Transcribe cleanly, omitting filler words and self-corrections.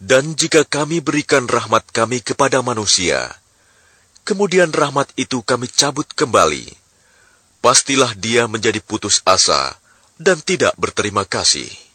Dan jika kami berikan rahmat kami kepada manusia, kemudian rahmat itu kami cabut kembali, pastilah dia menjadi putus asa dan tidak berterima kasih.